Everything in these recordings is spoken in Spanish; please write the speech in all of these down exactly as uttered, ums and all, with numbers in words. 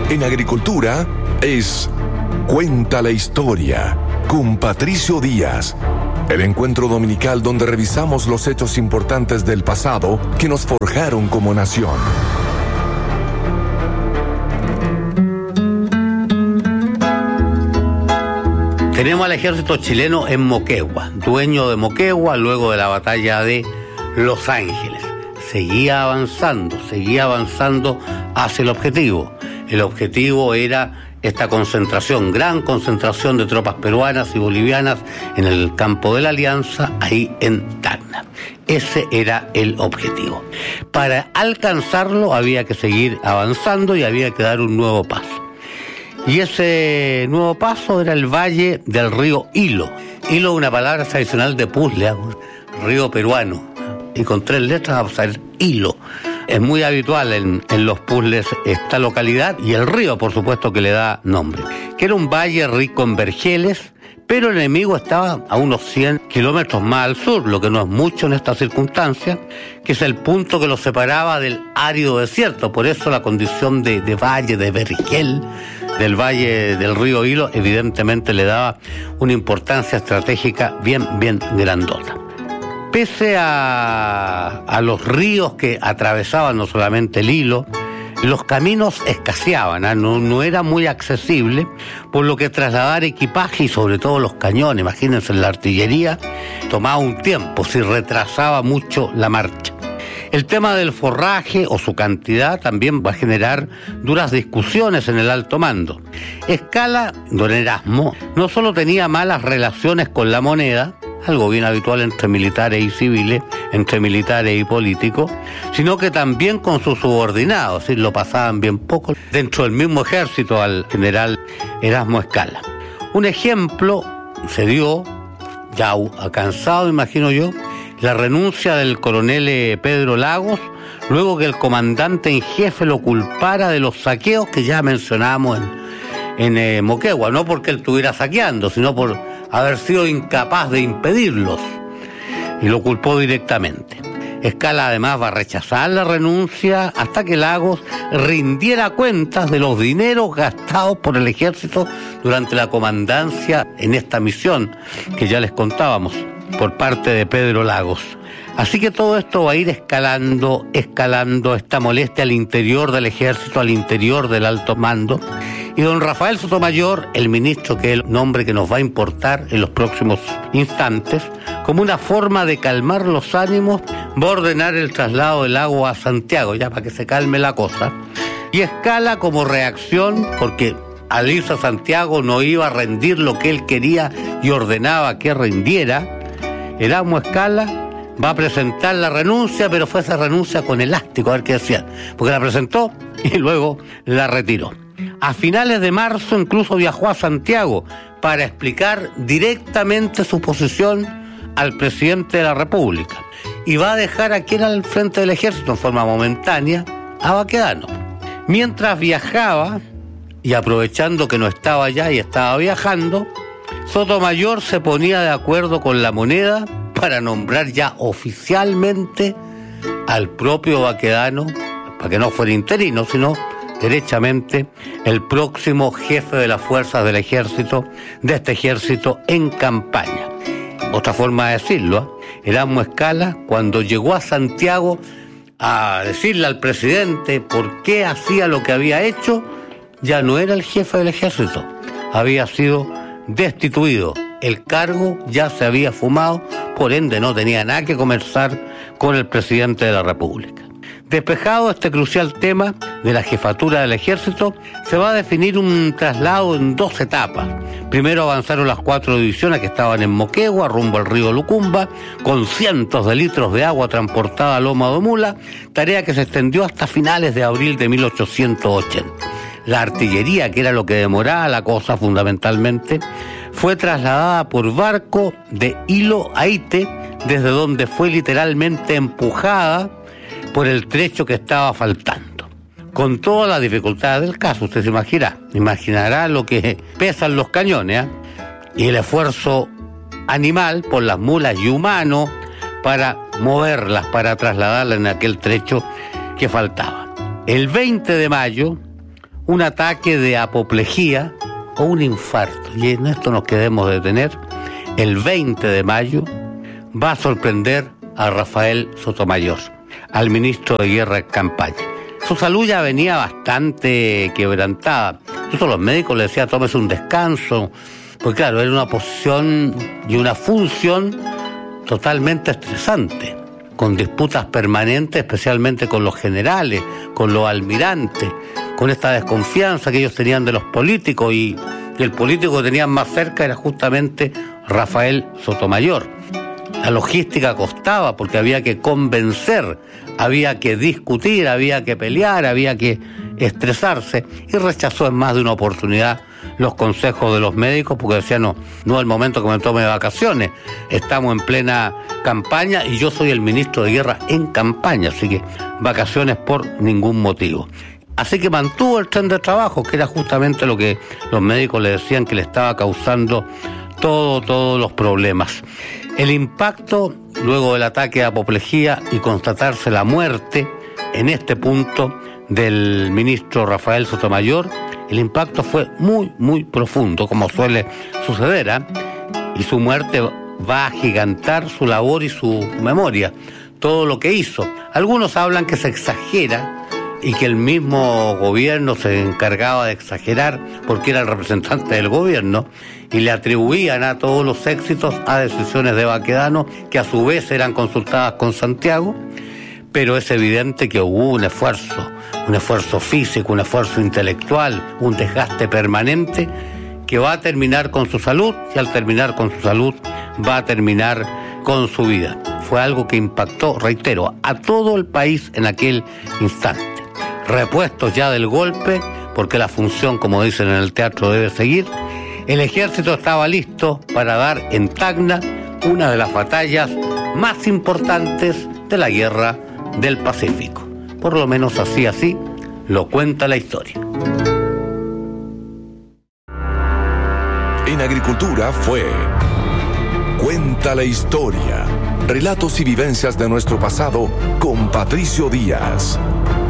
En agricultura es Cuenta la Historia con Patricio Díaz. El encuentro dominical donde revisamos los hechos importantes del pasado que nos forjaron como nación. Tenemos al ejército chileno en Moquegua, dueño de Moquegua luego de la batalla de Los Ángeles. Seguía avanzando, seguía avanzando hacia el objetivo. El objetivo era esta concentración, gran concentración de tropas peruanas y bolivianas en el campo de la Alianza, ahí en Tacna. Ese era el objetivo. Para alcanzarlo había que seguir avanzando y había que dar un nuevo paso. Y ese nuevo paso era el valle del río Hilo. Hilo es una palabra tradicional de puzzle, río peruano. Y con tres letras vamos a ver Hilo. Es muy habitual en, en los puzzles esta localidad y el río, por supuesto, que le da nombre. Que era un valle rico en vergeles, pero el enemigo estaba a unos cien kilómetros más al sur, lo que no es mucho en esta circunstancia, que es el punto que lo separaba del árido desierto. Por eso la condición de, de valle, de vergel, del valle del río Hilo, evidentemente le daba una importancia estratégica bien, bien grandota. Pese a, a los ríos que atravesaban no solamente el Hilo, los caminos escaseaban, ¿eh? no, no era muy accesible, por lo que trasladar equipaje y sobre todo los cañones, imagínense, la artillería, tomaba un tiempo, se retrasaba mucho la marcha. El tema del forraje o su cantidad también va a generar duras discusiones en el alto mando. Escala, don Erasmo, no solo tenía malas relaciones con la moneda, algo bien habitual entre militares y civiles, entre militares y políticos, sino que también con sus subordinados, es decir, lo pasaban bien poco dentro del mismo ejército al general Erasmo Escala. Un ejemplo se dio, ya cansado imagino yo, la renuncia del coronel Pedro Lagos, luego que el comandante en jefe lo culpara de los saqueos que ya mencionábamos en, en eh, Moquegua, no porque él estuviera saqueando, sino por haber sido incapaz de impedirlos, y lo culpó directamente. Escala además va a rechazar la renuncia hasta que Lagos rindiera cuentas de los dineros gastados por el ejército durante la comandancia en esta misión que ya les contábamos por parte de Pedro Lagos. Así que todo esto va a ir escalando, escalando esta molestia al interior del ejército, al interior del alto mando. Y don Rafael Sotomayor, el ministro, que es el nombre que nos va a importar en los próximos instantes, como una forma de calmar los ánimos, va a ordenar el traslado del agua a Santiago, ya para que se calme la cosa. Y Escala como reacción, porque al irse a Santiago no iba a rendir lo que él quería y ordenaba que rindiera, Erasmo Escala va a presentar la renuncia, pero fue esa renuncia con elástico, a ver qué decía, porque la presentó y luego la retiró. A finales de marzo incluso viajó a Santiago para explicar directamente su posición al presidente de la República y va a dejar a quien al frente del ejército en forma momentánea, a Baquedano. Mientras viajaba, y aprovechando que no estaba allá y estaba viajando, Sotomayor se ponía de acuerdo con la moneda para nombrar ya oficialmente al propio Baquedano, para que no fuera interino, sino derechamente el próximo jefe de las fuerzas del ejército, de este ejército en campaña. Otra forma de decirlo, ¿eh? Erasmo Escala, cuando llegó a Santiago a decirle al presidente por qué hacía lo que había hecho, ya no era el jefe del ejército, había sido destituido, el cargo ya se había fumado, por ende no tenía nada que conversar con el presidente de la República. Despejado este crucial tema de la jefatura del ejército, se va a definir un traslado en dos etapas. Primero avanzaron las cuatro divisiones que estaban en Moquegua, rumbo al río Lucumba, con cientos de litros de agua transportada a loma de mula, tarea que se extendió hasta finales de abril de mil ochocientos ochenta. La artillería, que era lo que demoraba la cosa fundamentalmente, fue trasladada por barco de Hilo a Ite, desde donde fue literalmente empujada por el trecho que estaba faltando. Con todas las dificultades del caso, usted se imaginará, imaginará lo que pesan los cañones, ¿eh? Y el esfuerzo animal por las mulas y humano para moverlas, para trasladarlas en aquel trecho que faltaba. El veinte de mayo, un ataque de apoplejía o un infarto. Y en esto nos queremos detener. El veinte de mayo va a sorprender a Rafael Sotomayor, al ministro de Guerra en campaña. Su salud ya venía bastante quebrantada. Incluso los médicos le decían, tómese un descanso, porque claro, era una posición y una función totalmente estresante, con disputas permanentes, especialmente con los generales, con los almirantes, con esta desconfianza que ellos tenían de los políticos, y, y el político que tenían más cerca era justamente Rafael Sotomayor. La logística costaba porque había que convencer, había que discutir, había que pelear, había que estresarse, y rechazó en más de una oportunidad los consejos de los médicos porque decían, no, no es el momento que me tome vacaciones, estamos en plena campaña y yo soy el ministro de Guerra en campaña, así que vacaciones por ningún motivo. Así que mantuvo el tren de trabajo, que era justamente lo que los médicos le decían que le estaba causando todo, todos los problemas. El impacto, luego del ataque de apoplejía y constatarse la muerte, en este punto, del ministro Rafael Sotomayor, el impacto fue muy, muy profundo, como suele suceder, ¿eh? Y su muerte va a agigantar su labor y su memoria, todo lo que hizo. Algunos hablan que se exagera y que el mismo gobierno se encargaba de exagerar porque era el representante del gobierno y le atribuían a todos los éxitos a decisiones de Baquedano que a su vez eran consultadas con Santiago, pero es evidente que hubo un esfuerzo, un esfuerzo físico, un esfuerzo intelectual, un desgaste permanente que va a terminar con su salud, y al terminar con su salud va a terminar con su vida. Fue algo que impactó, reitero, a todo el país en aquel instante. Repuestos ya del golpe, porque la función, como dicen en el teatro, debe seguir, el ejército estaba listo para dar en Tacna una de las batallas más importantes de la Guerra del Pacífico. Por lo menos así, así lo cuenta la historia. En agricultura fue Cuenta la historia. Relatos y vivencias de nuestro pasado con Patricio Díaz.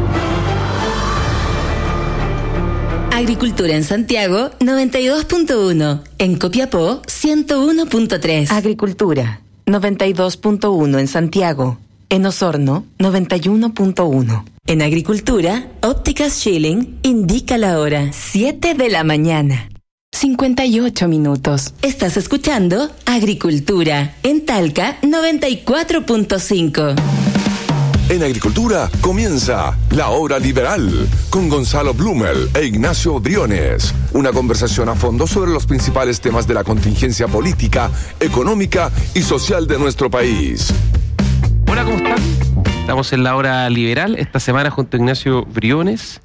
Agricultura en Santiago noventa y dos punto uno, en Copiapó ciento uno punto tres. Agricultura noventa y dos punto uno en Santiago, en Osorno noventa y uno punto uno. En Agricultura, Ópticas Schilling indica la hora, siete de la mañana. cincuenta y ocho minutos. Estás escuchando Agricultura en Talca noventa y cuatro punto cinco. En agricultura comienza La Hora Liberal con Gonzalo Blumel e Ignacio Briones. Una conversación a fondo sobre los principales temas de la contingencia política, económica y social de nuestro país. Hola, ¿cómo están? Estamos en La Hora Liberal esta semana junto a Ignacio Briones.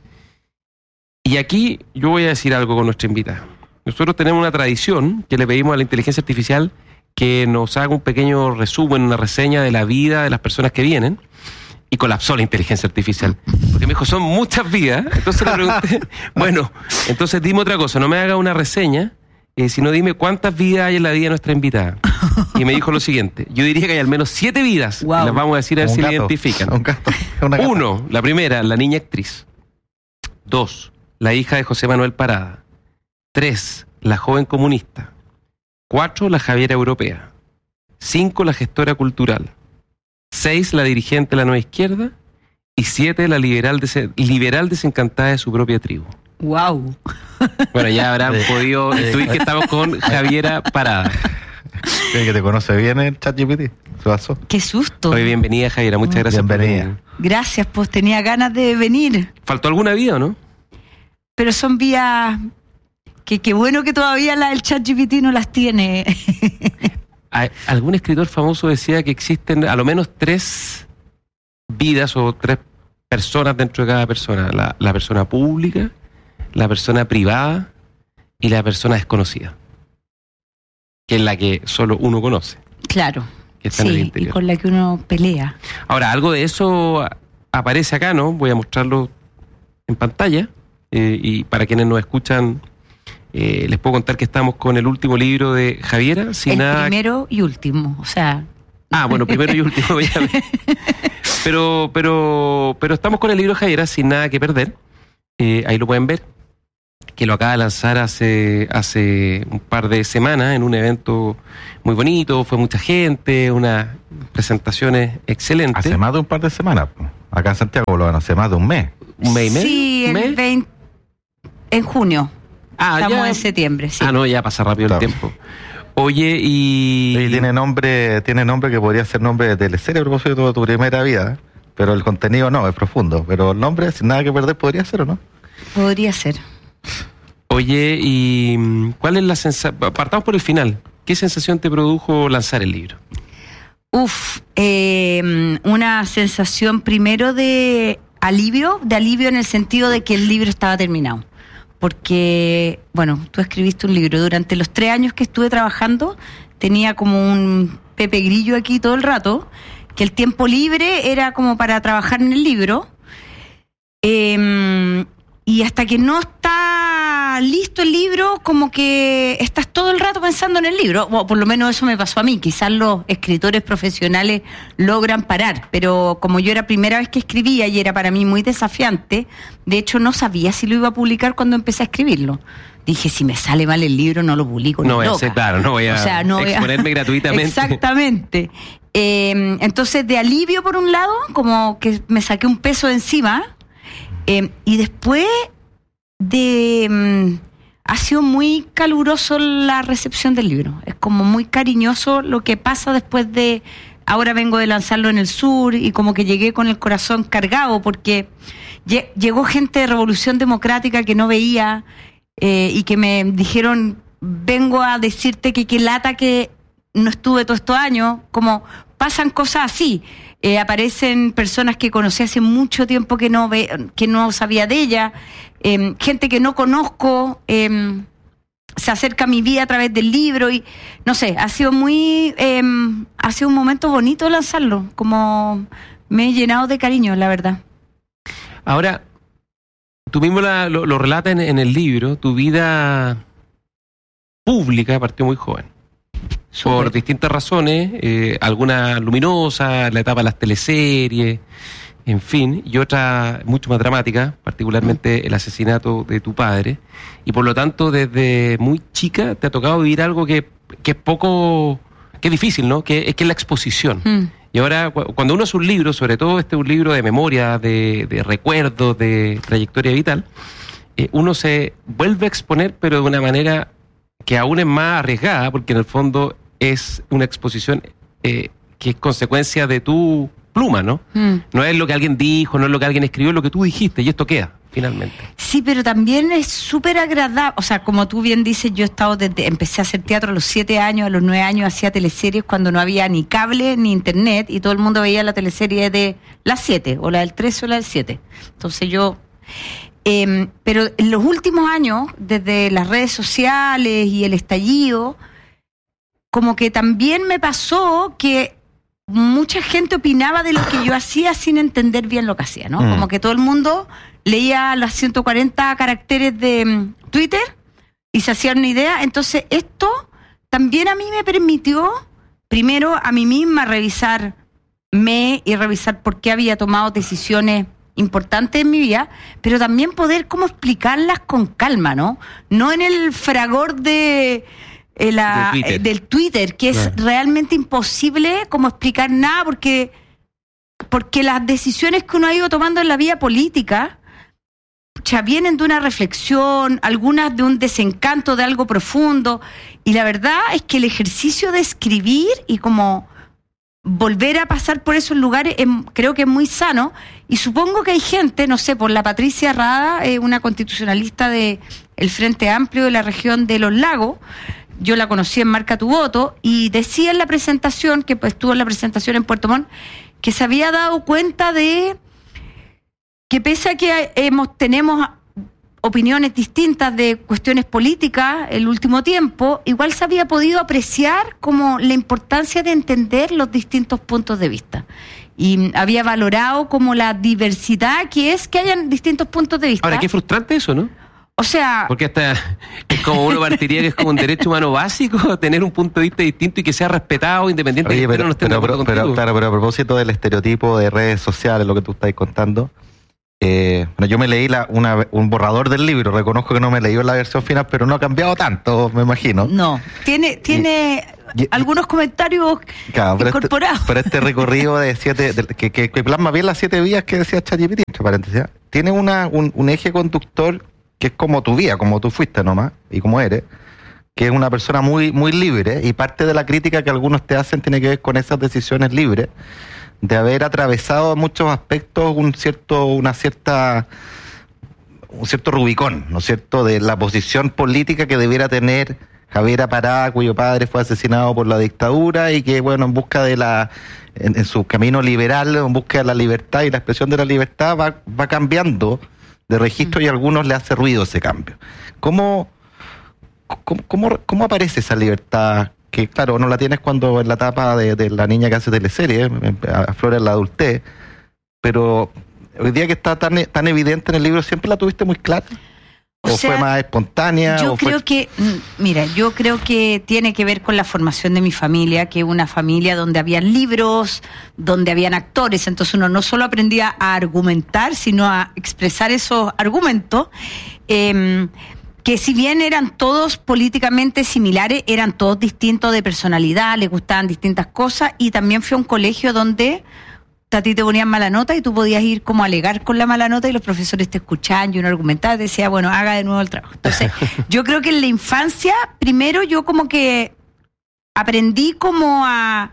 Y aquí yo voy a decir algo con nuestra invitada. Nosotros tenemos una tradición que le pedimos a la inteligencia artificial que nos haga un pequeño resumen, una reseña de la vida de las personas que vienen. Y colapsó la inteligencia artificial. Porque me dijo, son muchas vidas. Entonces le pregunté, bueno, entonces dime otra cosa, no me haga una reseña, eh, sino dime cuántas vidas hay en la vida de nuestra invitada. Y me dijo lo siguiente, yo diría que hay al menos siete vidas. Wow. Y las vamos a decir a ver si la identifican. Un gato, una gata. Uno, la primera, la niña actriz. Dos, la hija de José Manuel Parada. Tres, la joven comunista. Cuatro, la Javiera Europea. Cinco, la gestora cultural. Seis, la dirigente de la Nueva Izquierda. Y siete, la liberal, des- liberal desencantada de su propia tribu. ¡Wow! Bueno, ya habrán podido intuir que estamos con Javiera Parada. ¿Tiene que te conoce bien el ChatGPT? ¿Se pasó? ¡Qué susto! Oye, bienvenida, Javiera. Muchas gracias. Bienvenida. Por venir. Gracias, pues tenía ganas de venir. ¿Faltó alguna vida o no? Pero son vías que qué bueno que todavía la, el ChatGPT no las tiene. Algún escritor famoso decía que existen a lo menos tres vidas o tres personas dentro de cada persona. La, la persona pública, la persona privada y la persona desconocida. Que es la que solo uno conoce. Claro. Que está en el Sí, y interior. con la que uno pelea. Ahora, algo de eso aparece acá, ¿no? Voy a mostrarlo en pantalla. Eh, y para quienes nos escuchan, eh, les puedo contar que estamos con el último libro de Javiera. Sin el nada... primero y último, o sea... Ah, bueno, primero y último, obviamente. Pero, pero, pero estamos con el libro de Javiera, Sin Nada que Perder. Eh, ahí lo pueden ver. que lo acaba de lanzar hace, hace un par de semanas en un evento muy bonito, fue mucha gente, unas presentaciones excelentes. Hace más de un par de semanas, acá en Santiago, lo van hace más de un mes. ¿Un mes y medio? Sí, el ¿Mes? veinte, en junio. Ah, Estamos ya. en septiembre, sí. Ah, no, ya pasa rápido Claro. el tiempo. Oye, y... Sí, tiene nombre, tiene nombre que podría ser nombre de teleserie a propósito de tu primera vida, pero el contenido no, es profundo. Pero el nombre, sin nada que perder, podría ser, ¿o no? Podría ser. Oye, ¿y mm, cuál es la sensación? Partamos por el final. ¿Qué sensación te produjo lanzar el libro? Uf, eh, una sensación primero de alivio, de alivio en el sentido de que el libro estaba terminado. Porque, bueno, tú escribiste un libro. Durante los tres años que estuve trabajando, tenía como un Pepe Grillo aquí todo el rato, que el tiempo libre era como para trabajar en el libro. Eh, y hasta que no está listo el libro, como que estás todo el rato pensando en el libro. O por lo menos eso me pasó a mí. Quizás los escritores profesionales logran parar, pero como yo era primera vez que escribía y era para mí muy desafiante, de hecho no sabía si lo iba a publicar cuando empecé a escribirlo. Dije, si me sale mal el libro, no lo publico. No ni voy a loca. hacer, claro, no voy a O sea, no voy a- exponerme gratuitamente. Exactamente. Eh, entonces, de alivio por un lado, como que me saqué un peso de encima, eh, y después de... mm, ha sido muy caluroso la recepción del libro. Es como muy cariñoso lo que pasa después de... Ahora vengo de lanzarlo en el sur y como que llegué con el corazón cargado porque lle- llegó gente de Revolución Democrática que no veía eh, y que me dijeron, vengo a decirte que qué lata que no estuve todos estos años, como pasan cosas así. Eh, aparecen personas que conocí hace mucho tiempo que no ve, que no sabía de ella, eh, gente que no conozco, eh, se acerca a mi vida a través del libro y no sé, ha sido muy, eh, ha sido un momento bonito lanzarlo, como me he llenado de cariño, la verdad. Ahora, tú mismo la- lo, lo relatas en, en el libro, tu vida pública partió muy joven. Por Súper. distintas razones, eh, algunas luminosas, la etapa de las teleseries, en fin, y otra mucho más dramática, particularmente el asesinato de tu padre. Y por lo tanto, desde muy chica te ha tocado vivir algo que, que es poco, que es difícil, ¿no? Que es que es la exposición. Mm. Y ahora, cu- cuando uno hace un libro, sobre todo este es un libro de memoria, de, de recuerdos, de trayectoria vital, eh, uno se vuelve a exponer, pero de una manera que aún es más arriesgada, porque en el fondo es una exposición eh, que es consecuencia de tu pluma, ¿no? Mm. No es lo que alguien dijo, no es lo que alguien escribió, es lo que tú dijiste, y esto queda, finalmente. Sí, pero también es súper agradable. O sea, como tú bien dices, yo he estado desde, empecé a hacer teatro a los siete años, a los nueve años hacía teleseries cuando no había ni cable ni internet y todo el mundo veía la teleserie de las siete, o la del tres o la del siete. Entonces yo... Eh, pero en los últimos años, desde las redes sociales y el estallido, como que también me pasó que mucha gente opinaba de lo que yo hacía sin entender bien lo que hacía, ¿no? Mm. Como que todo el mundo leía los ciento cuarenta caracteres de mm, Twitter y se hacían una idea. Entonces esto también a mí me permitió, primero a mí misma revisarme y revisar por qué había tomado decisiones importantes en mi vida, pero también poder cómo explicarlas con calma, ¿no? No en el fragor de... eh, la- De Twitter. eh, del Twitter, que Claro. es realmente imposible como explicar nada, porque, porque las decisiones que uno ha ido tomando en la vida política ya vienen de una reflexión, algunas de un desencanto de algo profundo, y la verdad es que el ejercicio de escribir y como volver a pasar por esos lugares em, creo que es muy sano, y supongo que hay gente, no sé, por la Patricia Rada, eh, una constitucionalista de el Frente Amplio de la región de Los Lagos, yo la conocí en Marca tu Voto, y decía en la presentación, que pues, estuvo en la presentación en Puerto Montt, que se había dado cuenta de que pese a que hemos, tenemos opiniones distintas de cuestiones políticas el último tiempo, igual se había podido apreciar como la importancia de entender los distintos puntos de vista. Y había valorado como la diversidad que es que hayan distintos puntos de vista. Ahora, qué frustrante eso, ¿no? O sea, Porque hasta es como uno partiría que es como un derecho humano básico tener un punto de vista distinto y que sea respetado independiente de Oye, que pero, no estén de pero, acuerdo pero, pero, contigo. claro, pero a propósito del estereotipo de redes sociales, lo que tú estás contando, Eh, bueno, yo me leí la, una, un borrador del libro, reconozco que no me leí la versión final, pero no ha cambiado tanto, me imagino. No, tiene, tiene y, y, algunos comentarios claro, pero incorporados. Este, pero este recorrido de siete, de, que, que, que plasma bien las siete vías que decía ChatGPT, entre paréntesis, tiene una, un, un eje conductor que es como tu vía, como tú fuiste nomás, y como eres, que es una persona muy, muy libre, y parte de la crítica que algunos te hacen tiene que ver con esas decisiones libres, de haber atravesado en muchos aspectos un cierto, una cierta, un cierto Rubicón, ¿no es cierto?, de la posición política que debiera tener Javier Apará, cuyo padre fue asesinado por la dictadura y que, bueno, en busca de la, en, en su camino liberal, en busca de la libertad y la expresión de la libertad, va, va cambiando de registro y a algunos le hace ruido ese cambio. ¿Cómo, cómo, cómo, cómo aparece esa libertad? Que claro, no la tienes cuando en la etapa de, de la niña que hace teleserie, aflora en la adultez, pero hoy día que está tan, tan evidente en el libro, ¿siempre la tuviste muy clara? ¿O, o sea, fue más espontánea? Yo o creo fue... que, mira, yo creo que tiene que ver con la formación de mi familia, que es una familia donde habían libros, donde habían actores, entonces uno no solo aprendía a argumentar, sino a expresar esos argumentos. Eh, que si bien eran todos políticamente similares, eran todos distintos de personalidad, les gustaban distintas cosas, y también fui a un colegio donde a ti te ponían mala nota y tú podías ir como a alegar con la mala nota y los profesores te escuchaban y uno argumentaba y decía, bueno, haga de nuevo el trabajo. Entonces, yo creo que en la infancia, primero yo como que aprendí como a...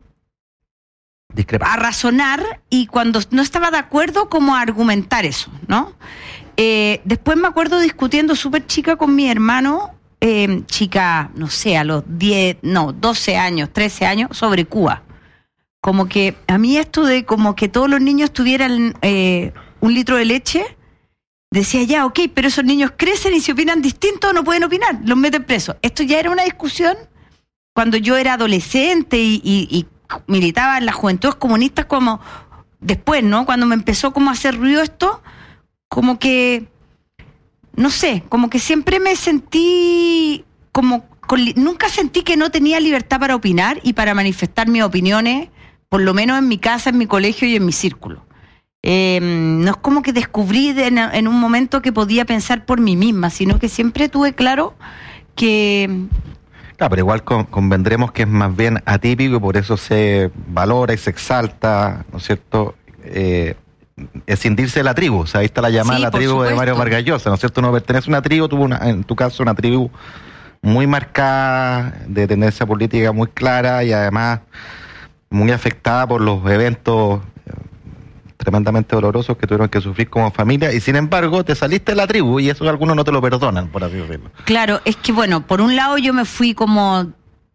Discrepar. a razonar, y cuando no estaba de acuerdo, como a argumentar eso, ¿no? Eh, después me acuerdo discutiendo súper chica con mi hermano, eh, chica, no sé, a los diez, no, doce años, trece años, sobre Cuba. Como que a mí esto de como que todos los niños tuvieran eh, un litro de leche, decía ya, ok, pero esos niños crecen y si opinan distinto no pueden opinar, los meten presos. Esto ya era una discusión cuando yo era adolescente y, y, y militaba en las juventudes comunistas, como después, ¿no? Cuando me empezó como a hacer ruido esto, como que, no sé, como que siempre me sentí como, con, nunca sentí que no tenía libertad para opinar y para manifestar mis opiniones, por lo menos en mi casa, en mi colegio y en mi círculo. Eh, no es como que descubrí de, en, en un momento que podía pensar por mí misma, sino que siempre tuve claro que... Claro, pero igual con, convendremos que es más bien atípico y por eso se valora y se exalta, ¿no es cierto?, eh, escindirse de la tribu. O sea, ahí está la llamada sí, la tribu supuesto. de Mario Vargas Llosa, ¿no es cierto? No pertenece a una tribu, tuvo una, en tu caso una tribu muy marcada, de tendencia política muy clara y además muy afectada por los eventos tremendamente dolorosos que tuvieron que sufrir como familia, y sin embargo te saliste de la tribu y eso algunos no te lo perdonan, por así decirlo. Claro, es que bueno, por un lado yo me fui como...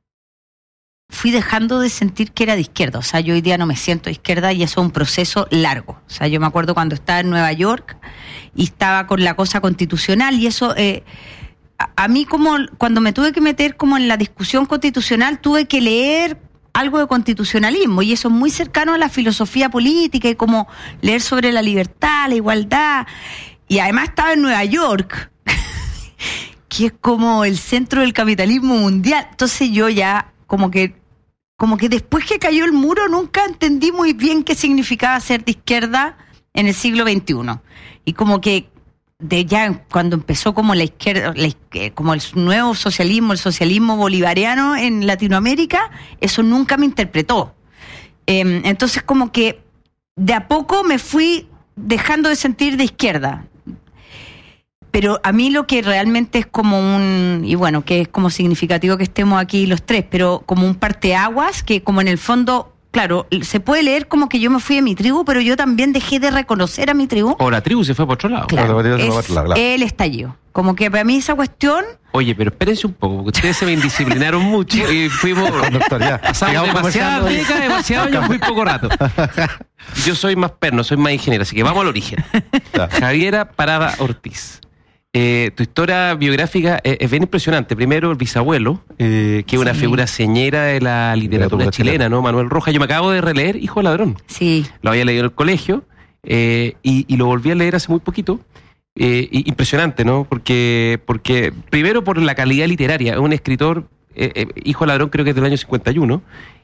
fui dejando de sentir que era de izquierda, o sea, yo hoy día no me siento de izquierda y eso es un proceso largo. O sea, yo me acuerdo cuando estaba en Nueva York y estaba con la cosa constitucional y eso, eh, a, a mí como cuando me tuve que meter como en la discusión constitucional, tuve que leer algo de constitucionalismo y eso es muy cercano a la filosofía política y como leer sobre la libertad, la igualdad, y además estaba en Nueva York, que es como el centro del capitalismo mundial, entonces yo ya como que como que después que cayó el muro nunca entendí muy bien qué significaba ser de izquierda en el siglo veintiuno. Y como que de ya cuando empezó como la izquierda, la, como el nuevo socialismo, el socialismo bolivariano en Latinoamérica, eso nunca me interpretó. Eh, entonces como que de a poco me fui dejando de sentir de izquierda. Pero a mí lo que realmente es como un, y bueno, que es como significativo que estemos aquí los tres, pero como un parteaguas, que como en el fondo, claro, se puede leer como que yo me fui de mi tribu, pero yo también dejé de reconocer a mi tribu. O la tribu se fue por otro lado. Claro, claro, es otro lado, claro. El estallido. Como que para mí esa cuestión... Oye, pero espérense un poco, porque ustedes se me indisciplinaron mucho y fuimos... Pasamos demasiadas décadas, demasiado años, muy poco rato. Yo soy más perno, soy más ingeniero, así que vamos al origen. Javiera Parada Ortiz. Eh, tu historia biográfica es, es bien impresionante. Primero, el bisabuelo, eh, que es sí. una figura señera de la literatura chilena, ¿no? Manuel Rojas. Yo me acabo de releer Hijo de Ladrón. Sí. Lo había leído en el colegio eh, y, y lo volví a leer hace muy poquito. Eh, y, impresionante, ¿no? Porque, porque primero por la calidad literaria. Es un escritor, eh, eh, Hijo de Ladrón creo que es del año cincuenta y uno,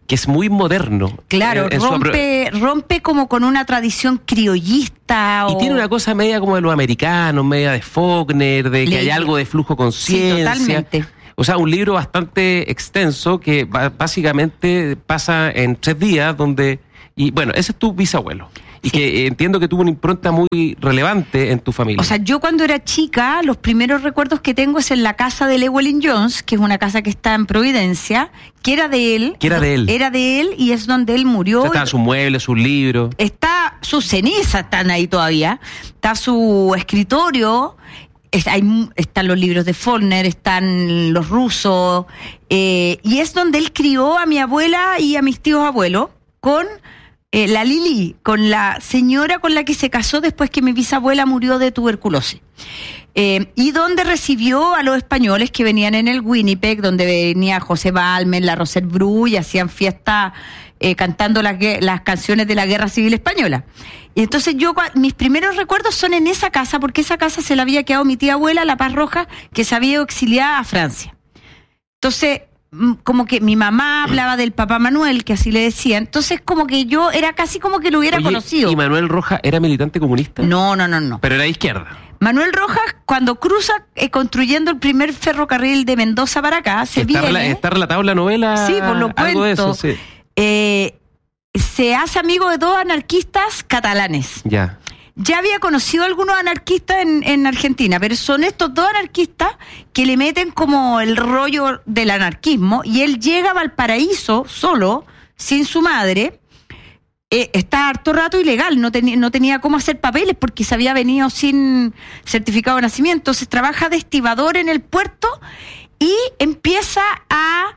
que es muy moderno. Claro, en, en rompe, rompe como con una tradición criollista. Y o... tiene una cosa media como de los americanos, media de Faulkner, de que Le... hay algo de flujo conciencia. Sí, totalmente. O sea, un libro bastante extenso que básicamente pasa en tres días, donde... Y bueno, ese es tu bisabuelo. Y sí. que entiendo que tuvo una impronta muy relevante en tu familia. O sea, yo cuando era chica, los primeros recuerdos que tengo es en la casa de Llewellyn Jones, que es una casa que está en Providencia, que era de él. Que era de él. Era de él y es donde él murió. O sea, estaban sus muebles, sus libros. Está, sus cenizas están ahí todavía. Está su escritorio. Es, hay, están los libros de Faulkner, están los rusos. Eh, y es donde él crió a mi abuela y a mis tíos abuelos con... Eh, la Lili, con la señora con la que se casó después que mi bisabuela murió de tuberculosis. Eh, y donde recibió a los españoles que venían en el Winnipeg, donde venía José Balmes, la Rosette Bru, y hacían fiesta eh, cantando las, las canciones de la Guerra Civil Española. Y entonces yo, mis primeros recuerdos son en esa casa, porque esa casa se la había quedado mi tía abuela, la Paz Roja, que se había exiliado a Francia. Entonces... como que mi mamá hablaba del papá Manuel, que así le decía, entonces como que yo era casi como que lo hubiera Oye, conocido. ¿Y Manuel Rojas era militante comunista? No, no, no, no. Pero era de izquierda. Manuel Rojas, cuando cruza eh, construyendo el primer ferrocarril de Mendoza para acá, se está, viene... rela- está relatado en la novela. Sí, por lo algo cuento. de eso, sí. Eh, se hace amigo de dos anarquistas catalanes. Ya. Ya había conocido a algunos anarquistas en, en Argentina, pero son estos dos anarquistas que le meten como el rollo del anarquismo, y él llega a Valparaíso solo, sin su madre, eh, está harto rato ilegal, no, tenía no tenía cómo hacer papeles porque se había venido sin certificado de nacimiento, entonces trabaja de estibador en el puerto y empieza a,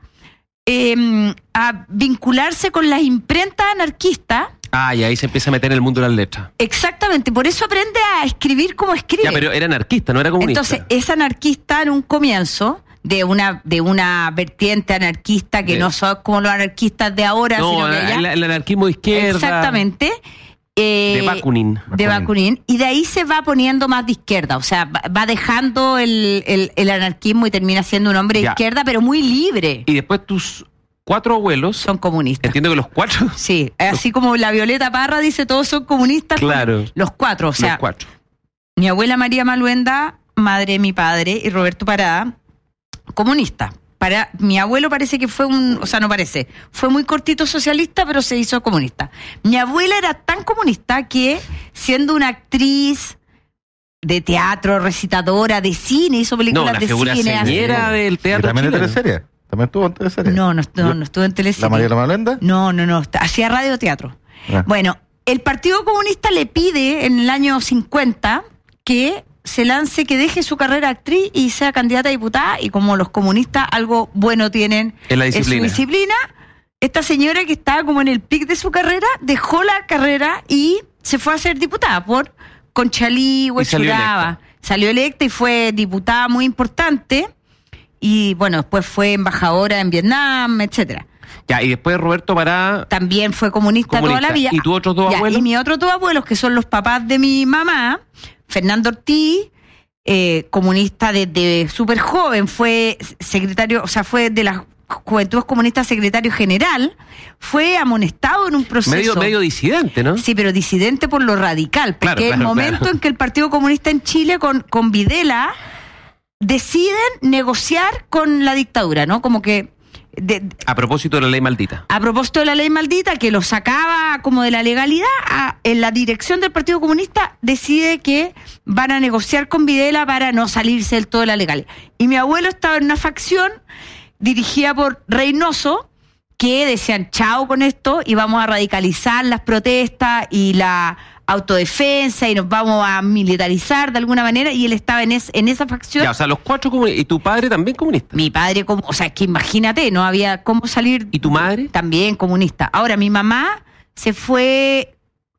eh, a vincularse con las imprentas anarquistas. Ah, y ahí se empieza a meter en el mundo de las letras. Exactamente, por eso aprende a escribir como escribe. Ya, pero era anarquista, no era comunista. Entonces, es anarquista en un comienzo, de una de una vertiente anarquista que de... no son como los anarquistas de ahora, no, sino que allá... el, el anarquismo de izquierda. Exactamente. Eh, de Bakunin. De Bakunin. Y de ahí se va poniendo más de izquierda, o sea, va dejando el, el, el anarquismo y termina siendo un hombre de ya. izquierda, pero muy libre. Y después tus... cuatro abuelos son comunistas. Entiendo que los cuatro. Sí, así como la Violeta Parra dice, todos son comunistas. Claro. Los cuatro, o sea, los cuatro. Mi abuela María Maluenda, madre de mi padre, y Roberto Parada, comunista. Para, mi abuelo parece que fue un, o sea, no parece, fue muy cortito socialista, pero se hizo comunista. Mi abuela era tan comunista que, siendo una actriz de teatro, recitadora, de cine, hizo películas no, la de figura cine. señera así. del teatro ¿Y también chileno? de teleserie? ¿También estuvo en teleserie? No, no, no, no estuvo en teleserie. ¿La María Maluenda? No, no, no, hacía radioteatro. Ah. Bueno, el Partido Comunista le pide en el año cincuenta que se lance, que deje su carrera actriz y sea candidata a diputada, y como los comunistas algo bueno tienen en la disciplina. En su disciplina, esta señora que estaba como en el pic de su carrera, dejó la carrera y se fue a ser diputada por Conchalí, Huechuraba. Salió electa y fue diputada muy importante. Y bueno, después fue embajadora en Vietnam, etcétera. Ya, y después Roberto Pará... También fue comunista, comunista. toda la vida. ¿Y tus otros dos ya, abuelos? Y mis otros dos abuelos, que son los papás de mi mamá, Fernando Ortiz, eh, comunista desde súper joven, fue secretario, o sea, fue de las Juventudes Comunistas secretario general, fue amonestado en un proceso... Medio, medio disidente, ¿no? Sí, pero disidente por lo radical, porque Claro, claro, el momento claro. en que el Partido Comunista en Chile con, con Videla deciden negociar con la dictadura, ¿no? Como que... De, de, a propósito de la ley maldita. A propósito de la ley maldita, que lo sacaba como de la legalidad, a, en la dirección del Partido Comunista decide que van a negociar con Videla para no salirse del todo de la legalidad. Y mi abuelo estaba en una facción dirigida por Reynoso, que decían chao con esto y vamos a radicalizar las protestas y la autodefensa y nos vamos a militarizar de alguna manera, y él estaba en, es, en esa facción. Ya, o sea, los cuatro comunistas. ¿Y tu padre también comunista? Mi padre, como, o sea, que imagínate, no había cómo salir. ¿Y tu madre? También comunista. Ahora, mi mamá se fue...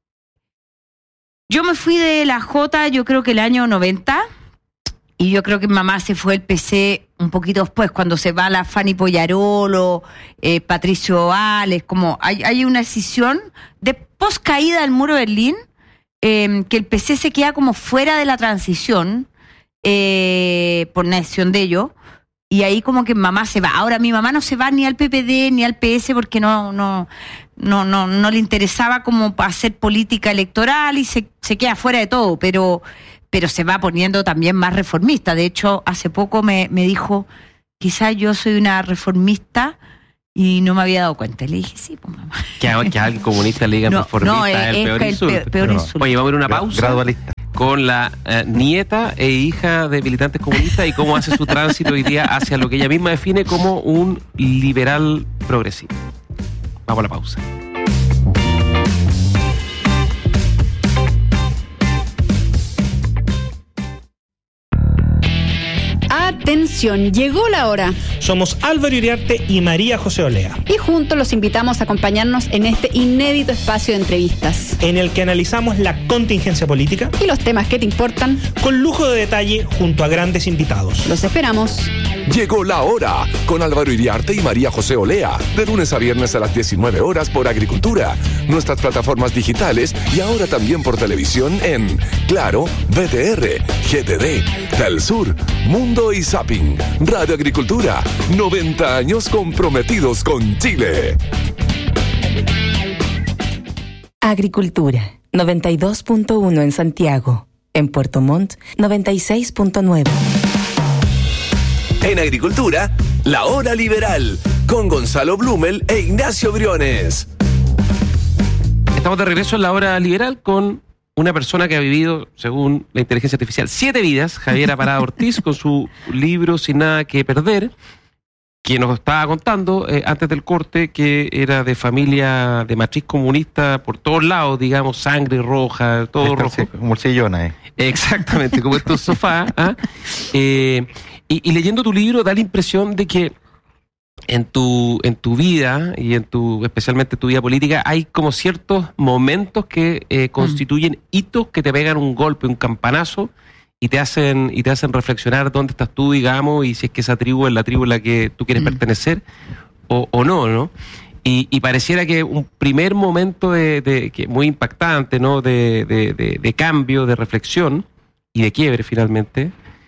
Yo me fui de la J, yo creo que el año noventa, y yo creo que mi mamá se fue del P C un poquito después, cuando se va la Fanny Poyarolo, eh, Patricio Ales, como hay, hay una decisión de post caída del muro de Berlín, eh, que el P C se queda como fuera de la transición, eh, por una decisión de ellos, y ahí como que mamá se va. Ahora mi mamá no se va ni al P P D ni al P S porque no no no no, no le interesaba como hacer política electoral y se, se queda fuera de todo, pero pero se va poniendo también más reformista. De hecho, hace poco me, me dijo, quizás yo soy una reformista y no me había dado cuenta. Y le dije, sí, pues mamá. Que a, que a alguien comunista le digan No, reformista no, es, es, el es peor el insulto. peor, peor No. insulto. Oye, vamos a ir a una pausa Gradualista. con la eh, nieta e hija de militantes comunistas y cómo hace su tránsito hoy día hacia lo que ella misma define como un liberal progresivo. Vamos a la pausa. Atención, llegó la hora. Somos Álvaro Iriarte y María José Olea, Y juntos los invitamos a acompañarnos en este inédito espacio de entrevistas. en el que analizamos la contingencia política Y los temas que te importan, con lujo de detalle junto a grandes invitados. los esperamos. Llegó la hora con Álvaro Iriarte y María José Olea, de lunes a viernes a las diecinueve horas por Agricultura, nuestras plataformas digitales y ahora también por televisión en Claro, V T R, G T D, Telsur, Mundo y Zapping. Radio Agricultura, noventa años comprometidos con Chile. Agricultura, noventa y dos punto uno en Santiago. En Puerto Montt, noventa y seis punto nueve. En Agricultura, la hora liberal, con Gonzalo Blumel e Ignacio Briones. Estamos de regreso en la hora liberal con una persona que ha vivido, según la inteligencia artificial, siete vidas, Javiera Parada Ortiz, con su libro Sin Nada que Perder, que nos estaba contando eh, antes del corte que era de familia de matriz comunista por todos lados, digamos, sangre roja, todo rojo. Como sillona, eh. Exactamente, como estos sofás. ¿ah? Eh, y, y leyendo tu libro da la impresión de que en tu en tu vida y en tu especialmente tu vida política hay como ciertos momentos que eh, constituyen mm. hitos que te pegan un golpe, un campanazo y te hacen y te hacen reflexionar dónde estás tú, digamos, y si es que esa tribu es la tribu a la que tú quieres mm. pertenecer o, o no, ¿no? Y, y pareciera que un primer momento de, de que muy impactante, ¿no? De, de, de, de cambio, de reflexión y de quiebre finalmente,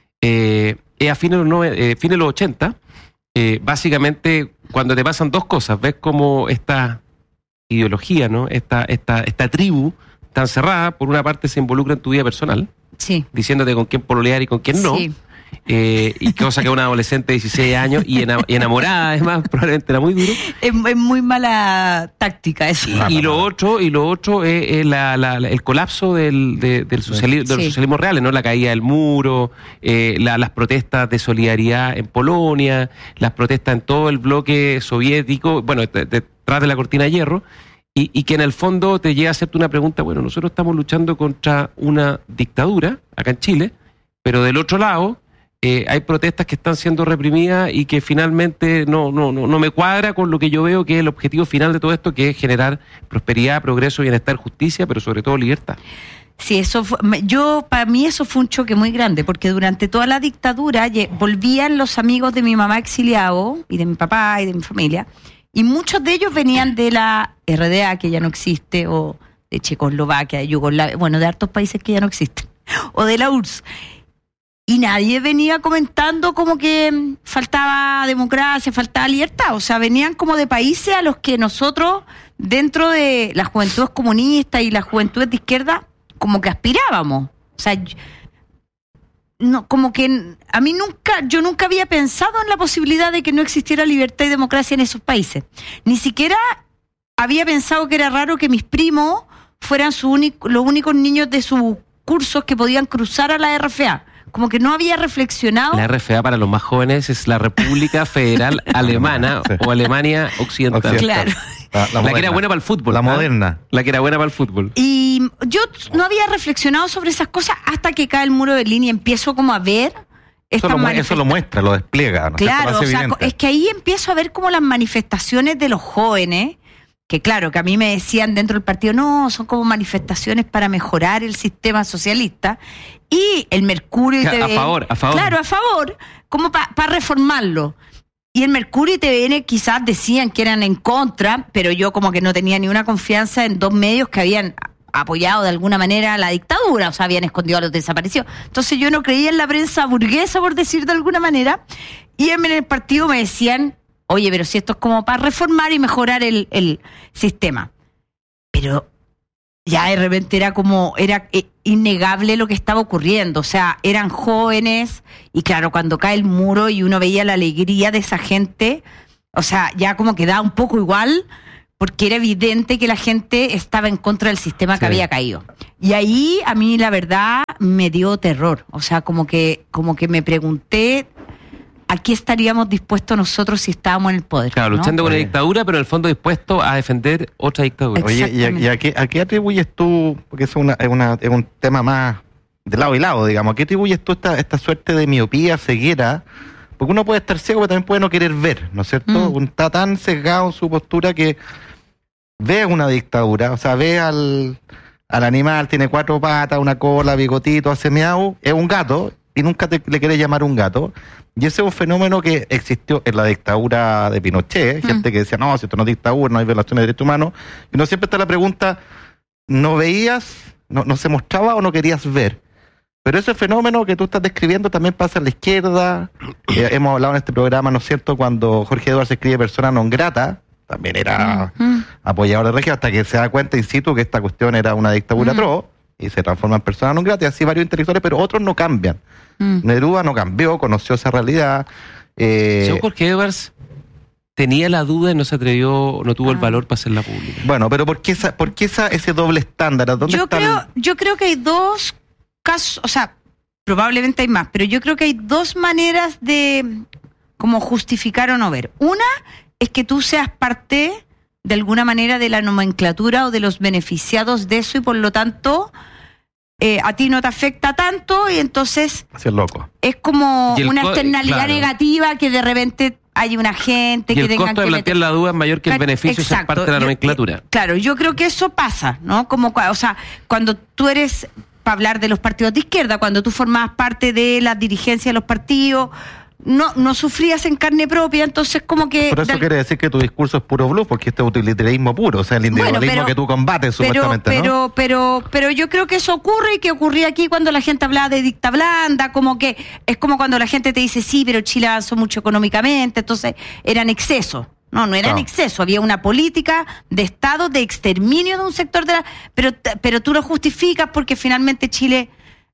eh, es a fines de los, nove- eh, fines de los ochenta, eh, básicamente cuando te pasan dos cosas, ves como esta ideología, ¿no? Esta, esta, esta tribu tan cerrada, por una parte se involucra en tu vida personal, Sí. diciéndote con quién pololear y con quién no. Sí. Eh, y cosa que una adolescente de dieciséis años y, ena- y enamorada, además, probablemente era muy duro. Es, es muy mala táctica eso. Y, y lo otro, y lo otro es, es la, la- la- el colapso del, de- del, sociali- de los Sí. socialismos reales, ¿no? La caída del muro, eh, la- las protestas de solidaridad en Polonia, las protestas en todo el bloque soviético, bueno, de- detrás de la cortina de hierro, y, y que en el fondo te llega a hacerte una pregunta, bueno, nosotros estamos luchando contra una dictadura acá en Chile, pero del otro lado eh, hay protestas que están siendo reprimidas y que finalmente no, no, no, no me cuadra con lo que yo veo que es el objetivo final de todo esto, que es generar prosperidad, progreso, bienestar, justicia, pero sobre todo libertad. Sí, eso fue, me- yo, para mí eso fue un choque muy grande, porque durante toda la dictadura lle- volvían los amigos de mi mamá exiliados, y de mi papá, y de mi familia, y muchos de ellos venían de la R D A, que ya no existe, o de Checoslovaquia, de Yugoslavia, bueno, de hartos países que ya no existen, o de la U R S S. Y nadie venía comentando como que mm, faltaba democracia, faltaba libertad. O sea, venían como de países a los que nosotros, dentro de las juventudes comunistas y las juventudes de izquierda, como que aspirábamos. O sea, yo- no, como que a mí nunca, yo nunca había pensado en la posibilidad de que no existiera libertad y democracia en esos países. Ni siquiera había pensado que era raro que mis primos fueran su único, los únicos niños de sus cursos que podían cruzar a la R F A. Como que no había reflexionado. La R F A para los más jóvenes es la República Federal Alemana o Alemania Occidental. Occidental. Claro. La, la La que moderna. era buena para el fútbol. La ¿ah? moderna. La que era buena para el fútbol. Y yo no había reflexionado sobre esas cosas hasta que cae el muro de Berlín y empiezo como a ver Eso estas lo, mu- eso manifestaciones. lo muestra, lo despliega. ¿no? Claro, Lo hace o sea, evidente. es que ahí empiezo a ver como las manifestaciones de los jóvenes, que claro, que a mí me decían dentro del partido, no, son como manifestaciones para mejorar el sistema socialista, y el Mercurio y A T V N, favor, a favor. Claro, a favor, como para reformarlo. Y el Mercurio y T V N quizás decían que eran en contra, pero yo como que no tenía ni una confianza en dos medios que habían apoyado de alguna manera la dictadura, o sea, habían escondido a los desaparecidos. Entonces yo no creía en la prensa burguesa, por decir de alguna manera, Y en el partido me decían, oye, pero si esto es como para reformar y mejorar el, el sistema. Pero ya de repente era como, era innegable lo que estaba ocurriendo. O sea, eran jóvenes y claro, cuando cae el muro y uno veía la alegría de esa gente, o sea, ya como que da un poco igual, porque era evidente que la gente estaba en contra del sistema sí. que había caído. Y ahí a mí la verdad me dio terror. O sea, como que, como que me pregunté a qué estaríamos dispuestos nosotros si estábamos en el poder. Claro, ¿no? luchando con la dictadura, pero en el fondo dispuesto a defender otra dictadura. Oye, ¿y a, y a, qué, a qué atribuyes tú? Porque es, una, es, una, es un tema más de lado y lado, digamos. ¿A qué atribuyes tú esta, esta suerte de miopía, ceguera? Porque uno puede estar ciego, pero también puede no querer ver, ¿no es cierto? Mm. Uno está tan sesgado en su postura que ve una dictadura, o sea, ve al, al animal, tiene cuatro patas, una cola, bigotito, hace miau, es un gato, y nunca te, le querés llamar un gato. Y ese es un fenómeno que existió en la dictadura de Pinochet, mm. gente que decía, no, si esto no es dictadura, no hay violaciones de derechos humanos. Y no siempre está la pregunta, ¿no veías, no, no se mostraba o no querías ver? Pero ese fenómeno que tú estás describiendo también pasa en la izquierda. Eh, hemos hablado en este programa, ¿no es cierto?, cuando Jorge Edwards escribe Persona non grata, también era mm. apoyador de régimen, hasta que se da cuenta in situ que esta cuestión era una dictadura mm. atroz, y se transforma en Persona non grata, y así varios intelectuales, pero otros no cambian. Mm. Neruda no cambió, conoció esa realidad. Eh, Yo Jorge Edwards tenía la duda y no se atrevió, no tuvo ah. el valor para hacerla pública. Bueno, pero ¿por qué, esa, por qué esa, ese doble estándar? ¿Dónde yo, está creo, el... yo creo que hay dos casos, o sea, probablemente hay más, pero yo creo que hay dos maneras de como justificar o no ver. Una es que tú seas parte de alguna manera de la nomenclatura o de los beneficiados de eso y por lo tanto eh, a ti no te afecta tanto y entonces así es loco. Es como una co- externalidad claro. negativa que de repente hay una gente y que el tenga costo que de plantear meter... la duda es mayor que el beneficio de ser parte de la nomenclatura. Yo, claro, yo creo que eso pasa, ¿no? Como, o sea, cuando tú eres, para hablar de los partidos de izquierda, cuando tú formabas parte de la dirigencia de los partidos, no no sufrías en carne propia, entonces como que... Por eso del... quiere decir que tu discurso es puro bluff, porque este es utilitarismo puro, o sea, el individualismo bueno, pero, que tú combates pero, supuestamente, pero, ¿no? Pero, pero, pero yo creo que eso ocurre y que ocurría aquí cuando la gente hablaba de dicta blanda, como que es como cuando la gente te dice, sí, pero Chile avanzó mucho económicamente, entonces eran excesos. No, no era en exceso, había una política de Estado de exterminio de un sector de la... Pero, pero tú lo justificas porque finalmente Chile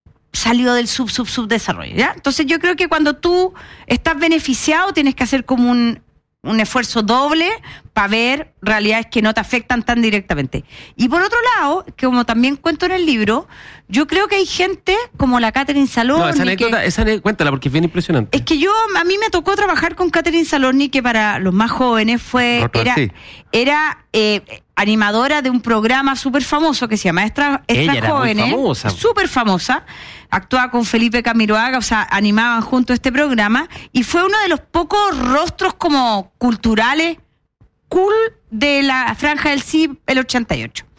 salió del sub, sub, subdesarrollo, ¿ya? Entonces yo creo que cuando tú estás beneficiado tienes que hacer como un, un esfuerzo doble para ver realidades que no te afectan tan directamente. Y por otro lado, que como también cuento en el libro, yo creo que hay gente como la Catherine Salorni... No, esa anécdota, que, esa anécdota, cuéntala porque es bien impresionante. Es que yo, a mí me tocó trabajar con Catherine Salorni, que para los más jóvenes fue... Otro era así. era eh, animadora de un programa súper famoso que se llama Extra, Extra Ella era Jóvenes. muy famosa. Súper famosa. Actuaba con Felipe Camiroaga, o sea, animaban junto este programa. Y fue uno de los pocos rostros como culturales cool de la franja del sí el ochenta y ocho.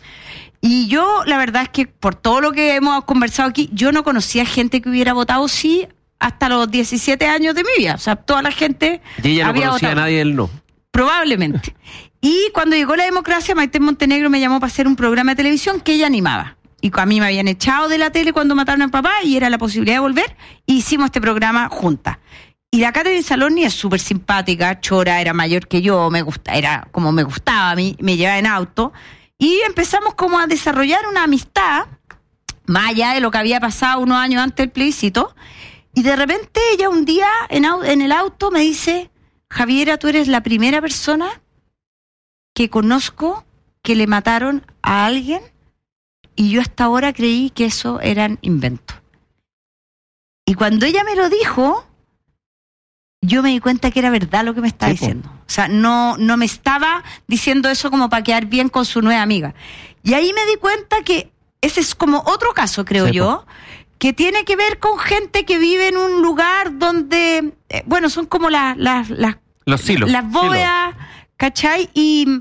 Y yo, la verdad es que por todo lo que hemos conversado aquí, yo no conocía gente que hubiera votado sí hasta los diecisiete años de mi vida. O sea, toda la gente Y ella no había conocía votado. a nadie del no. Probablemente. Y cuando llegó la democracia, Maite Montenegro me llamó para hacer un programa de televisión que ella animaba. Y a mí me habían echado de la tele cuando mataron a mi papá y era la posibilidad de volver. Y hicimos este programa juntas. Y la Catherine Salorni es súper simpática, chora, era mayor que yo, me gusta, era como me gustaba a mí, me llevaba en auto. Y empezamos como a desarrollar una amistad, más allá de lo que había pasado unos años antes del plebiscito. Y de repente ella un día en, en el auto me dice, Javiera, tú eres la primera persona que conozco que le mataron a alguien y yo hasta ahora creí que eso eran inventos. Y cuando ella me lo dijo, yo me di cuenta que era verdad lo que me estaba sí, diciendo. O sea, no, no me estaba diciendo eso como para quedar bien con su nueva amiga. Y ahí me di cuenta que ese es como otro caso, creo sí, yo, que tiene que ver con gente que vive en un lugar donde, eh, bueno, son como las... las, las Los silos. Las bóvedas, ¿cachai? Y...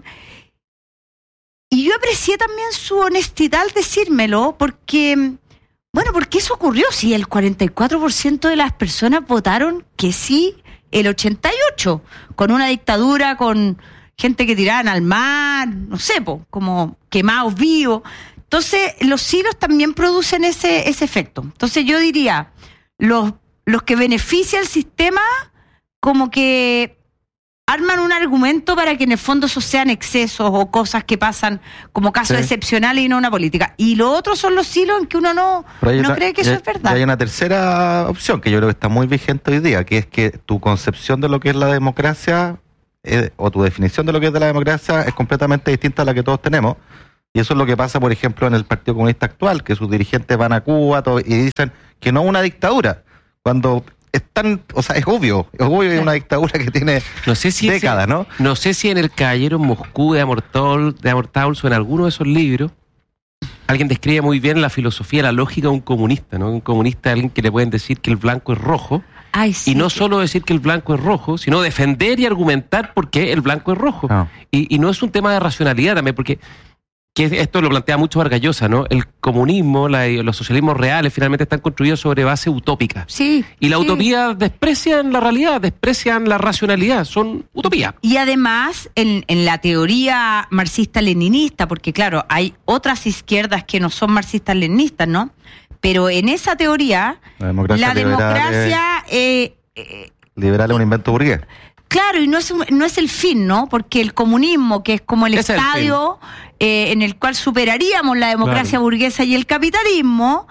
Y yo aprecié también su honestidad al decírmelo, porque, bueno, porque eso ocurrió. Si el cuarenta y cuatro por ciento de las personas votaron que sí, el ochenta y ocho por ciento, con una dictadura, con gente que tiraban al mar, no sé, po, como quemados vivos. Entonces, los silos también producen ese, ese efecto. Entonces, yo diría, los, los que beneficia el sistema como que arman un argumento para que en el fondo esos sean excesos o cosas que pasan como casos Sí. excepcionales y no una política. Y lo otro son los hilos en que uno no, Pero hay no otra- cree que y eso hay- es verdad. y hay una tercera opción que yo creo que está muy vigente hoy día, que es que tu concepción de lo que es la democracia eh, o tu definición de lo que es de la democracia es completamente distinta a la que todos tenemos. Y eso es lo que pasa, por ejemplo, en el Partido Comunista actual, que sus dirigentes van a Cuba todo, y dicen que no es una dictadura, cuando están, o sea, es obvio, es obvio que es una dictadura que tiene No sé si ese- décadas, ¿no? No sé si en El Caballero en Moscú de Amortol, de Amortauls o en alguno de esos libros alguien describe muy bien la filosofía, la lógica de un comunista, ¿no? Un comunista es alguien que le pueden decir que el blanco es rojo. Ay, sí. Y no solo decir que el blanco es rojo, sino defender y argumentar por qué el blanco es rojo. No. Y, y no es un tema de racionalidad también, porque que esto lo plantea mucho Vargas Llosa, ¿no? El comunismo, la- los socialismos reales finalmente están construidos sobre base utópica. Sí. Y la sí. utopía desprecian la realidad, desprecian la racionalidad, son utopía. Y además, en, en la teoría marxista-leninista, porque claro, hay otras izquierdas que no son marxistas-leninistas, ¿no? Pero en esa teoría, La democracia, la liberal, democracia... eh, eh, es, liberal es un invento burgués. Claro, y no es, un- no es el fin, ¿no? Porque el comunismo, que es como el Ese es el estadio eh, en el cual superaríamos la democracia Claro. burguesa y el capitalismo,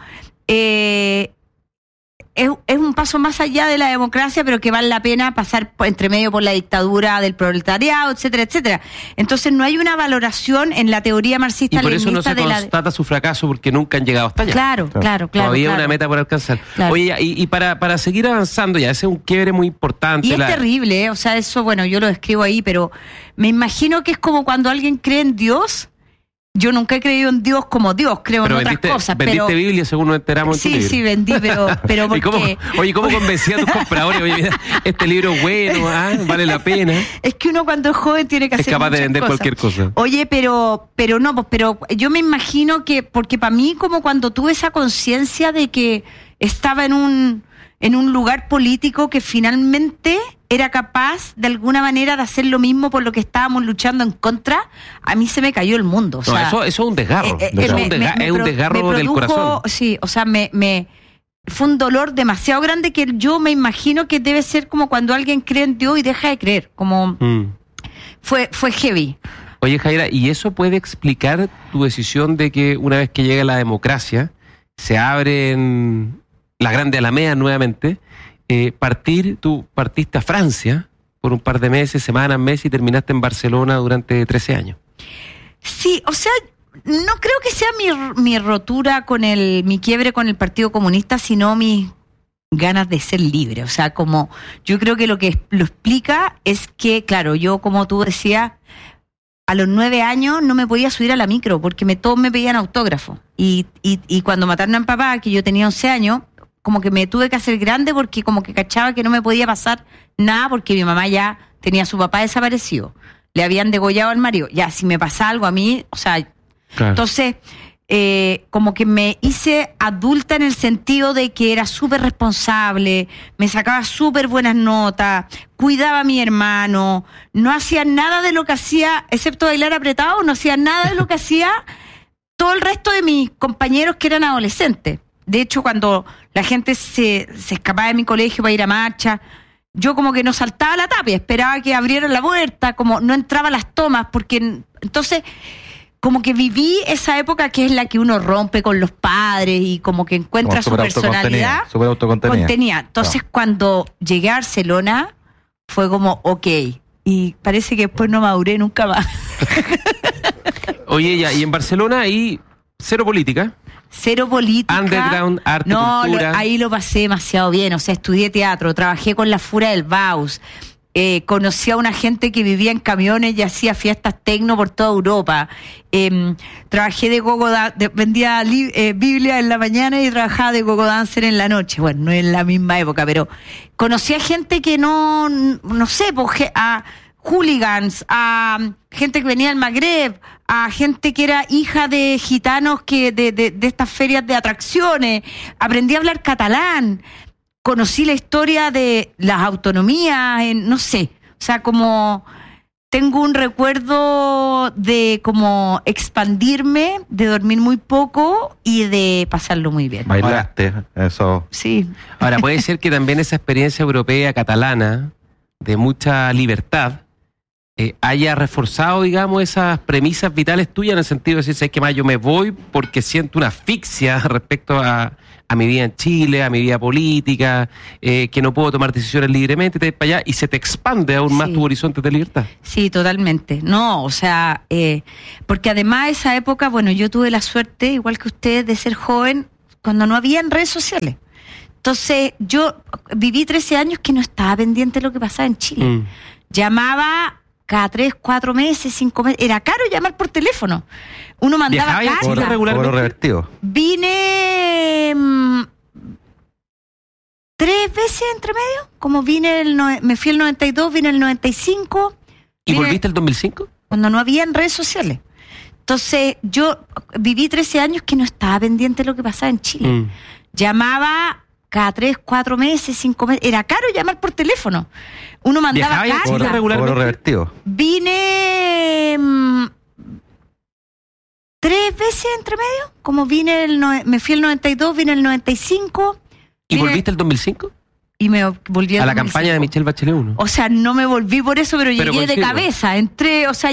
eh, es, es un paso más allá de la democracia, pero que vale la pena pasar por- entre medio por la dictadura del proletariado, etcétera, etcétera. Entonces no hay una valoración en la teoría Y por eso no marxista-leninista se de la... constata su fracaso porque nunca han llegado hasta allá. Claro, claro, claro. Todavía claro. una meta por alcanzar. Claro. Oye, y, y para, para seguir avanzando ya, ese es un quiebre muy importante. Y es la- terrible, ¿eh? O sea, eso, bueno, yo lo describo ahí, pero me imagino que es como cuando alguien cree en Dios. Yo nunca he creído en Dios como Dios, creo Pero en otras vendiste, cosas, vendiste pero... Biblia según nos enteramos en tu Sí, libro. sí, vendí, pero, pero ¿Y porque... cómo, oye, ¿cómo convencía a tus compradores? Oye, mira, este libro es bueno, ah, vale la pena. Es que uno cuando es joven tiene que Es hacer capaz de muchas vender cosas. cualquier cosa. Oye, pero, pero no, pues, pero yo me imagino que, porque para mí como cuando tuve esa conciencia de que estaba en un, en un lugar político que finalmente era capaz de alguna manera de hacer lo mismo por lo que estábamos luchando en contra, a mí se me cayó el mundo. O No, sea, eso, eso es un desgarro. eh, eh, Eso es me- un, desga- me- es un me desgarro pro- me del produjo- corazón. Sí, o sea, me, me fue un dolor demasiado grande que yo me imagino que debe ser como cuando alguien cree en Dios y deja de creer, como Mm. fue, fue heavy. Oye, Jaira, ¿y eso puede explicar tu decisión de que una vez que llega la democracia, se abren las grandes alamedas nuevamente, eh, partir, tú partiste a Francia por un par de meses, semanas, meses, y terminaste en Barcelona durante trece años? Sí, o sea, no creo que sea mi, mi rotura con el, mi quiebre con el Partido Comunista, sino mis ganas de ser libre. O sea, como yo creo que lo que lo explica es que, claro, yo como tú decías, a los nueve años no me podía subir a la micro porque me, todos me pedían autógrafo. Y, y, y cuando mataron a mi papá, que yo tenía once años, como que me tuve que hacer grande porque como que cachaba que no me podía pasar nada porque mi mamá ya tenía a su papá desaparecido. Le habían degollado al marido. Ya, si me pasa algo a mí, o sea, Claro. entonces, eh, como que me hice adulta en el sentido de que era súper responsable, me sacaba súper buenas notas, cuidaba a mi hermano, no hacía nada de lo que hacía, excepto bailar apretado, no hacía nada de lo que hacía todo el resto de mis compañeros que eran adolescentes. De hecho, cuando la gente se, se escapaba de mi colegio para ir a marcha, yo como que no saltaba a la tapia, esperaba que abrieran la puerta, como no entraba a las tomas, porque entonces como que viví esa época que es la que uno rompe con los padres y como que encuentra Como su súper personalidad. autocontenida, súper autocontenida. Contenida. Entonces, cuando llegué a Barcelona, fue como, ok. Y parece que después no maduré nunca más. Oye, ya, y en Barcelona ahí cero política. Cero política. Underground, arte, no, cultura. lo- ahí lo pasé demasiado bien. O sea, estudié teatro, trabajé con la Fura del Baus. Eh, conocí a una gente que vivía en camiones y hacía fiestas tecno por toda Europa. Eh, trabajé de gogo, da- de- vendía li- eh, Biblia en la mañana y trabajaba de gogo dancer en la noche. Bueno, no en la misma época, pero conocí a gente que no, no sé, pues, ge- a hooligans, a gente que venía del Magreb, a gente que era hija de gitanos que de, de, de estas ferias de atracciones. Aprendí a hablar catalán. Conocí la historia de las autonomías, en, no sé, o sea, como tengo un recuerdo de como expandirme, de dormir muy poco y de pasarlo muy bien. Bailaste, eso. Sí. Ahora, puede ser que también esa experiencia europea, catalana, de mucha libertad, eh, haya reforzado, digamos, esas premisas vitales tuyas en el sentido de decir, ¿sabes qué más? Yo me voy porque siento una asfixia respecto a, a mi vida en Chile, a mi vida política, eh, que no puedo tomar decisiones libremente, te vas para allá y se te expande aún más Sí. tu horizonte de libertad. Sí, totalmente. No, o sea, eh, porque además esa época, bueno, yo tuve la suerte, igual que usted, de ser joven cuando no habían redes sociales. Entonces, yo viví trece años que no estaba pendiente de lo que pasaba en Chile. Mm. Llamaba cada tres, cuatro meses, cinco meses. Era caro llamar por teléfono. Uno mandaba ¿Viajaba a Chile cartas. regularmente? Cobro revertido. Vine mm, tres veces entre medio. Como vine, el no- me fui el noventa y dos, vine el noventa y cinco. ¿Y vine volviste el dos mil cinco? Cuando no habían redes sociales. Entonces, yo viví trece años que no estaba pendiente de lo que pasaba en Chile. Mm. Llamaba cada tres, cuatro meses, cinco meses. Era caro llamar por teléfono. Uno mandaba ¿Viajaba a Chile cartas. Cobro, regularmente? cobro revertido. Vine mm, tres veces entre medio. Como vine, el no- me fui el noventa y dos, vine el noventa y cinco. ¿Y vine- volviste el dos mil cinco? Y me volví al A la dos mil campaña de cinco. Michelle Bachelet uno. O sea, no me volví por eso, pero, Pero llegué de coincido. cabeza. Entré, o sea,